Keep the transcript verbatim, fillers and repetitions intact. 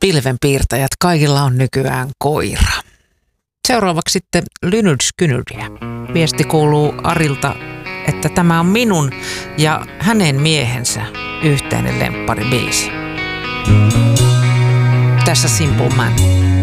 pilvenpiirtäjät, kaikilla on nykyään koira. Seuraavaksi sitten Lynydskynyriä. Viesti kuuluu Arilta, että tämä on minun ja hänen miehensä yhteinen lempparibiisi. Tässä Simple Man.